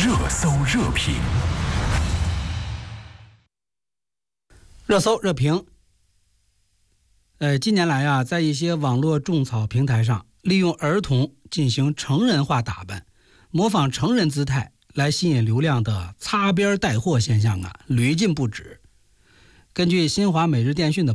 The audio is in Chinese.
热搜热评。 热搜热评。近年来啊，在一些网络种草平台上，利用儿童进行成人化打扮，模仿成人姿态来吸引流量的擦边带货现象啊，屡禁不止。根据新华每日电讯的